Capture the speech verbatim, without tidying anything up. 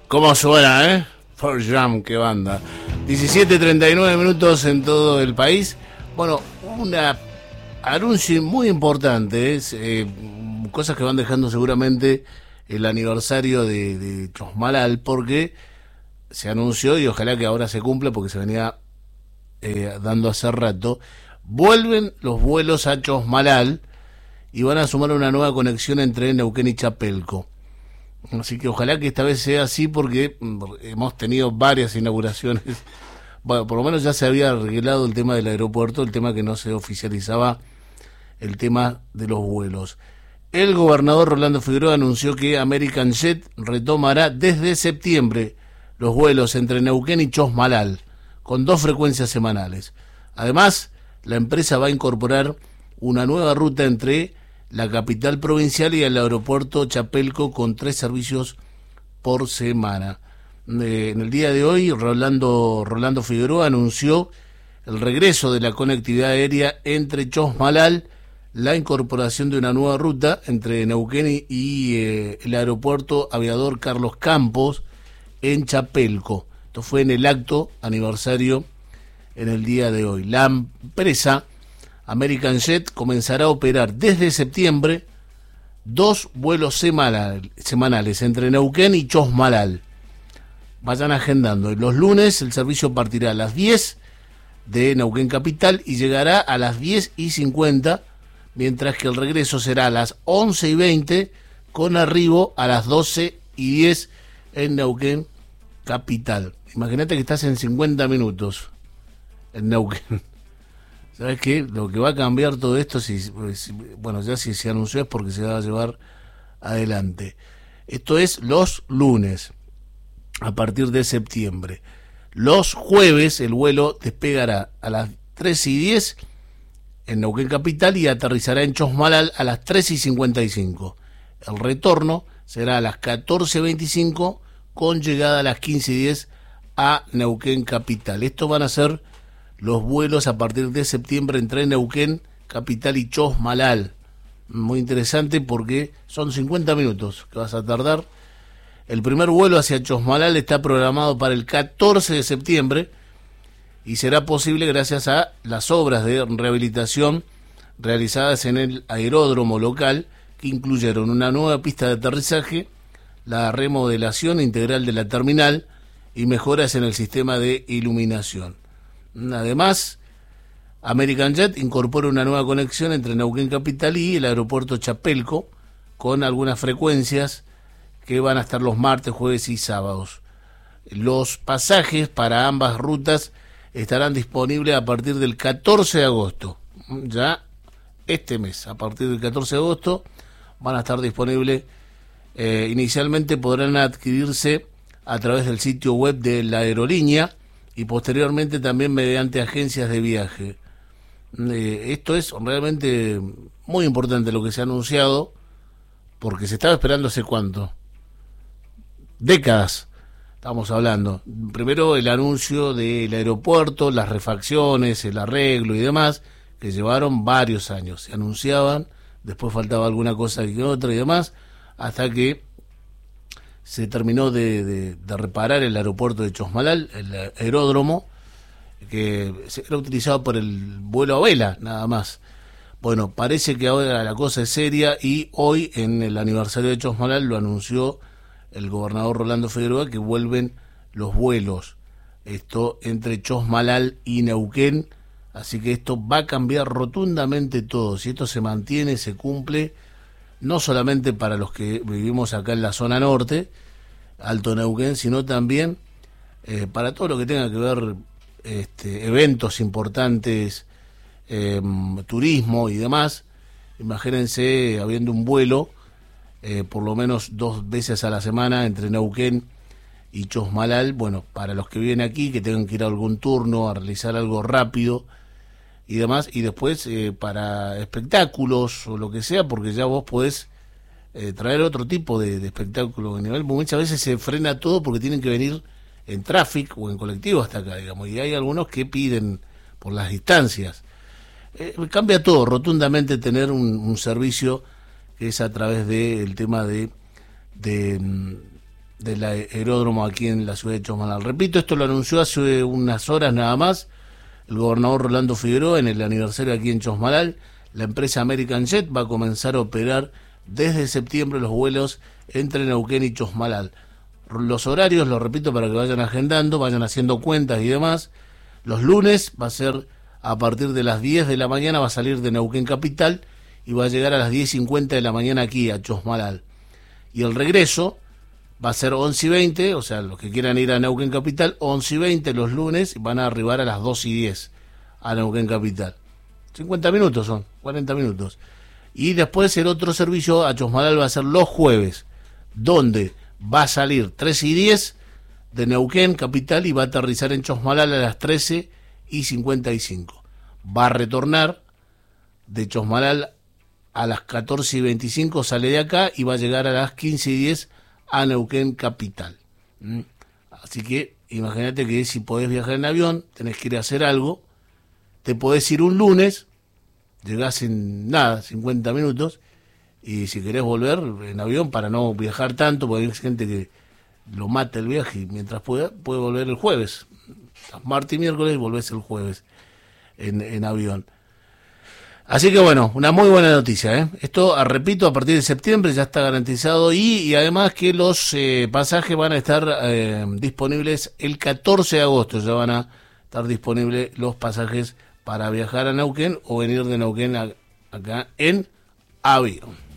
¿Cómo suena, eh? Pearl Jam, qué banda. diecisiete treinta y nueve minutos en todo el país. Bueno, una anuncio muy importante, es eh, cosas que van dejando seguramente el aniversario de, de Chosmalal, porque se anunció y ojalá que ahora se cumpla, porque se venía eh, dando hace rato. Vuelven los vuelos a Chosmalal y van a sumar una nueva conexión entre Neuquén y Chapelco. Así que ojalá que esta vez sea así, porque hemos tenido varias inauguraciones. Bueno, por lo menos ya se había arreglado el tema del aeropuerto, el tema que no se oficializaba, el tema de los vuelos. El gobernador Rolando Figueroa anunció que American Jet retomará desde septiembre los vuelos entre Neuquén y Chosmalal, con dos frecuencias semanales. Además, la empresa va a incorporar una nueva ruta entre la capital provincial y el aeropuerto Chapelco, con tres servicios por semana. Eh, en el día de hoy, Rolando, Rolando Figueroa anunció el regreso de la conectividad aérea entre Chosmalal, la incorporación de una nueva ruta entre Neuquén y, y eh, el aeropuerto aviador Carlos Campos en Chapelco. Esto fue en el acto aniversario en el día de hoy. La empresa American Jet comenzará a operar desde septiembre dos vuelos semanal, semanales entre Neuquén y Chosmalal. Vayan agendando. Los lunes el servicio partirá a las diez de Neuquén Capital y llegará a las diez y cincuenta, mientras que el regreso será a las once y veinte, con arribo a las doce y diez en Neuquén Capital. Imagínate que estás en cincuenta minutos en Neuquén. ¿Sabes qué? Lo que va a cambiar todo esto, si, si, bueno, ya si se anunció es porque se va a llevar adelante. Esto es los lunes, a partir de septiembre. Los jueves el vuelo despegará a las tres y diez en Neuquén Capital y aterrizará en Chosmalal a las tres y cincuenta y cinco. El retorno será a las catorce veinticinco, con llegada a las quince y diez a Neuquén Capital. Estos van a ser los vuelos a partir de septiembre entre Neuquén Capital y Chosmalal. Muy interesante, porque son cincuenta minutos que vas a tardar. El primer vuelo hacia Chosmalal está programado para el catorce de septiembre y será posible gracias a las obras de rehabilitación realizadas en el aeródromo local, que incluyeron una nueva pista de aterrizaje, la remodelación integral de la terminal y mejoras en el sistema de iluminación. Además, American Jet incorpora una nueva conexión entre Neuquén Capital y el aeropuerto Chapelco, con algunas frecuencias que van a estar los martes, jueves y sábados. Los pasajes para ambas rutas estarán disponibles a partir del catorce de agosto. Ya este mes, a partir del catorce de agosto, van a estar disponibles. Eh, inicialmente podrán adquirirse a través del sitio web de la aerolínea y posteriormente también mediante agencias de viaje. Eh, esto es realmente muy importante lo que se ha anunciado, porque se estaba esperando hace cuánto, décadas estamos hablando. Primero el anuncio del aeropuerto, las refacciones, el arreglo y demás, que llevaron varios años. Se anunciaban, después faltaba alguna cosa que otra y demás, hasta que se terminó de, de, de reparar el aeropuerto de Chosmalal, el aeródromo, que era utilizado por el vuelo a vela, nada más. Bueno, parece que ahora la cosa es seria, y hoy, en el aniversario de Chosmalal, lo anunció el gobernador Rolando Figueroa, que vuelven los vuelos, esto entre Chosmalal y Neuquén. Así que esto va a cambiar rotundamente todo. Si esto se mantiene, se cumple, no solamente para los que vivimos acá en la zona norte, Alto Neuquén, sino también eh, para todo lo que tenga que ver este, eventos importantes, eh, turismo y demás. Imagínense habiendo un vuelo eh, por lo menos dos veces a la semana entre Neuquén y Chosmalal. Bueno, para los que viven aquí, que tengan que ir a algún turno, a realizar algo rápido y demás, y después eh, para espectáculos o lo que sea, porque ya vos podés eh, traer otro tipo de, de espectáculo a nivel. Muchas veces se frena todo porque tienen que venir en tráfico o en colectivo hasta acá, digamos, y hay algunos que piden por las distancias. Eh, cambia todo rotundamente tener un, un servicio que es a través del tema de, de del aeródromo aquí en la ciudad de Chosmalal. Repito, esto lo anunció hace unas horas nada más el gobernador Rolando Figueroa en el aniversario aquí en Chosmalal. La empresa American Jet va a comenzar a operar desde septiembre los vuelos entre Neuquén y Chosmalal. Los horarios, lo repito para que vayan agendando, vayan haciendo cuentas y demás. Los lunes va a ser a partir de las diez de la mañana, va a salir de Neuquén Capital y va a llegar a las diez cincuenta de la mañana aquí a Chosmalal. Y el regreso va a ser once y veinte, o sea, los que quieran ir a Neuquén Capital, once y veinte los lunes, van a arribar a las doce y diez a Neuquén Capital. cincuenta minutos son, cuarenta minutos. Y después el otro servicio a Chosmalal va a ser los jueves, donde va a salir trece y diez de Neuquén Capital y va a aterrizar en Chosmalal a las trece y cincuenta y cinco. Va a retornar de Chosmalal a las catorce y veinticinco, sale de acá y va a llegar a las quince y diez a Neuquén Capital. ¿Mm? Así que imagínate que si podés viajar en avión, tenés que ir a hacer algo, te podés ir un lunes, llegás en nada, cincuenta minutos, y si querés volver en avión para no viajar tanto, porque hay gente que lo mata el viaje y mientras pueda, puede volver el jueves. Martes y miércoles volvés el jueves en, en avión. Así que bueno, una muy buena noticia, ¿eh? Esto, repito, a partir de septiembre ya está garantizado y, y además que los eh, pasajes van a estar eh, disponibles el catorce de agosto, ya van a estar disponibles los pasajes para viajar a Neuquén o venir de Neuquén a, acá en avión.